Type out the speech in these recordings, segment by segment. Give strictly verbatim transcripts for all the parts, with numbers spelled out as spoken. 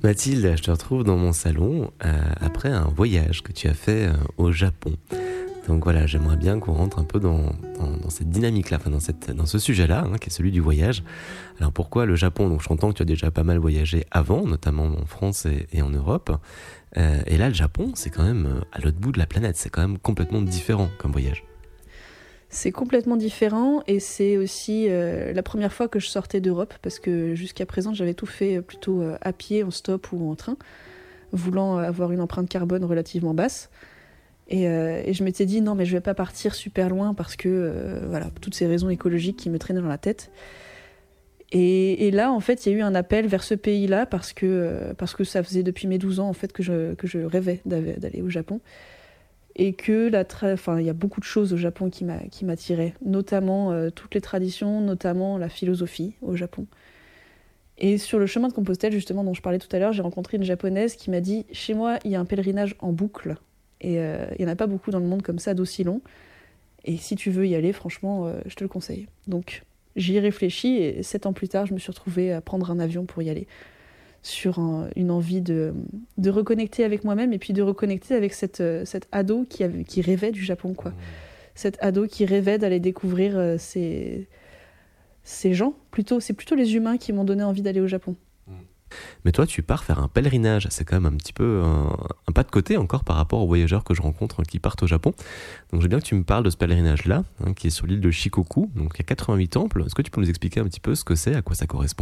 Mathilde, je te retrouve dans mon salon euh, après un voyage que tu as fait euh, au Japon. Donc voilà, j'aimerais bien qu'on rentre un peu dans, dans, dans cette dynamique-là, enfin dans, cette, dans ce sujet-là, hein, qui est celui du voyage. Alors pourquoi le Japon? Donc je entends que tu as déjà pas mal voyagé avant, notamment en France et, et en Europe. Euh, et là, le Japon, c'est quand même euh, à l'autre bout de la planète, c'est quand même complètement différent comme voyage. C'est complètement différent et c'est aussi euh, la première fois que je sortais d'Europe parce que jusqu'à présent j'avais tout fait plutôt euh, à pied, en stop ou en train, voulant avoir une empreinte carbone relativement basse. Et, euh, et je m'étais dit non mais je vais pas partir super loin parce que euh, voilà, toutes ces raisons écologiques qui me traînaient dans la tête. Et, et là en fait il y a eu un appel vers ce pays-là parce que, euh, parce que ça faisait depuis mes douze ans en fait que je, que je rêvais d'aller au Japon. Et que la tra... enfin, il y a beaucoup de choses au Japon qui, m'a... qui m'attiraient, notamment euh, toutes les traditions, notamment la philosophie au Japon. Et sur le chemin de Compostelle, justement, dont je parlais tout à l'heure, j'ai rencontré une japonaise qui m'a dit « Chez moi, il y a un pèlerinage en boucle, et euh, il n'y en a pas beaucoup dans le monde comme ça, d'aussi long. Et si tu veux y aller, franchement, euh, je te le conseille. » Donc j'y ai réfléchi, et sept ans plus tard, je me suis retrouvée à prendre un avion pour y aller, sur un, une envie de, de reconnecter avec moi-même et puis de reconnecter avec cette, cette ado qui, avait, qui rêvait du Japon, quoi. Mmh. Cette ado qui rêvait d'aller découvrir euh, ces, ces gens. Plutôt, c'est plutôt les humains qui m'ont donné envie d'aller au Japon. Mais toi, tu pars faire un pèlerinage. C'est quand même un petit peu un, un pas de côté encore par rapport aux voyageurs que je rencontre qui partent au Japon. Donc, j'ai bien que tu me parles de ce pèlerinage-là, hein, qui est sur l'île de Shikoku. Donc, il y a quatre-vingt-huit temples. Est-ce que tu peux nous expliquer un petit peu ce que c'est, à quoi ça correspond ?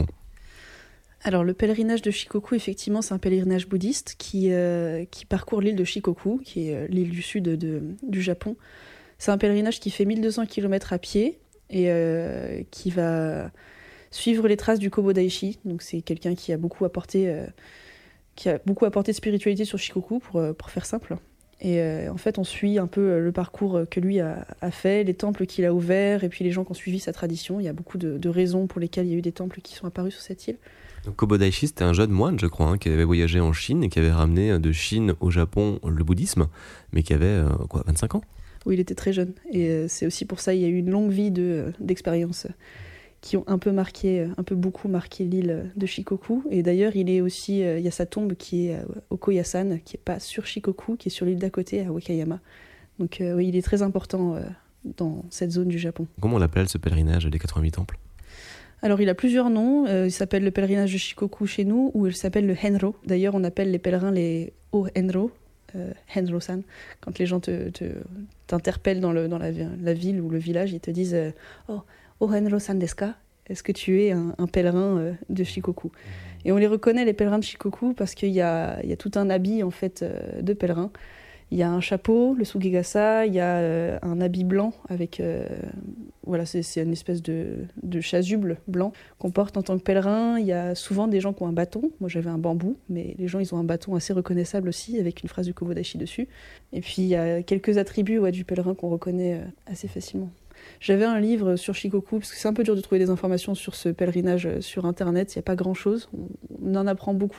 Alors, le pèlerinage de Shikoku, effectivement, c'est un pèlerinage bouddhiste qui, euh, qui parcourt l'île de Shikoku, qui est l'île du sud de, de, du Japon. C'est un pèlerinage qui fait mille deux cents kilomètres à pied et euh, qui va suivre les traces du Kobodaishi. Donc, c'est quelqu'un qui a beaucoup apporté, euh, qui a beaucoup apporté de spiritualité sur Shikoku, pour, pour faire simple. Et euh, en fait, on suit un peu le parcours que lui a, a fait, les temples qu'il a ouverts, et puis les gens qui ont suivi sa tradition. Il y a beaucoup de, de raisons pour lesquelles il y a eu des temples qui sont apparus sur cette île. Donc Kobodaishi, c'était un jeune moine, je crois, hein, qui avait voyagé en Chine et qui avait ramené de Chine au Japon le bouddhisme, mais qui avait, euh, quoi, vingt-cinq ans ? Oui, il était très jeune. Et euh, c'est aussi pour ça qu'il y a eu une longue vie de, d'expériences qui ont un peu marqué, un peu beaucoup marqué l'île de Shikoku. Et d'ailleurs, il est aussi, euh, il y a sa tombe qui est au Koyasan, qui n'est pas sur Shikoku, qui est sur l'île d'à côté, à Wakayama. Donc euh, oui, il est très important euh, dans cette zone du Japon. Comment on l'appelle, ce pèlerinage des quatre-vingt-huit temples ? Alors, il a plusieurs noms. Euh, il s'appelle le pèlerinage de Shikoku chez nous, ou il s'appelle le Henro. D'ailleurs, on appelle les pèlerins les O-Henro, euh, Henro-san. Quand les gens te, te, t'interpellent dans, le, dans la, la ville ou le village, ils te disent euh, « Oh, O-Henro-san desu ka ? Est-ce que tu es un, un pèlerin euh, de Shikoku ?» Et on les reconnaît, les pèlerins de Shikoku, parce qu'il y a, il y a tout un habit en fait, euh, de pèlerins. Il y a un chapeau, le sugigasa, il y a euh, un habit blanc avec... Euh, voilà, c'est, c'est une espèce de, de chasuble blanc qu'on porte en tant que pèlerin. Il y a souvent des gens qui ont un bâton. Moi, j'avais un bambou, mais les gens, ils ont un bâton assez reconnaissable aussi, avec une phrase du Kobodaishi dessus. Et puis, il y a quelques attributs ouais, du pèlerin qu'on reconnaît euh, assez facilement. J'avais un livre sur Shikoku, parce que c'est un peu dur de trouver des informations sur ce pèlerinage sur Internet. Il n'y a pas grand-chose. On en apprend beaucoup